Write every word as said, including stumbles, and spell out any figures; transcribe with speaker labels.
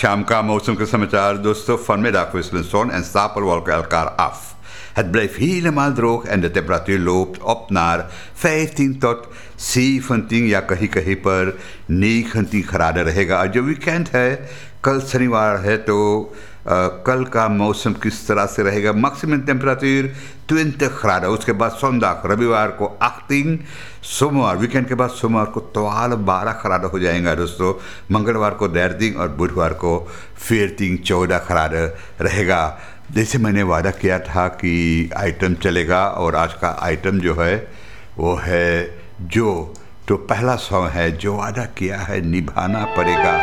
Speaker 1: शाम का mousom ke समाचार दोस्तoo vanmiddag wisselen zon en stapelwolken elkaar af. Het blijft helemaal droog en de temperatuur loopt op naar vijftien tot zeventien या कहीं कहीं पर nineteen graden रहेगा। और जो वीकेंड है कल शनिवार है तो आ, कल का मौसम किस तरह से रहेगा। मैक्सिमम टेम्परेचर ट्वेंटी ग्राड, उसके बाद सोमवार रविवार को अठारह, सोमवार वीकेंड के बाद सोमवार को ट्वेल्व बारह ग्राड हो जाएगा दोस्तों। मंगलवार को थर्टीन और बुधवार को फोर्टीन चौदह ग्राड रहेगा। जैसे मैंने वादा किया था कि आइटम चलेगा और आज का आइटम जो है वो है जो तो पहला सॉन्ग है जो वादा किया है निभाना पड़ेगा।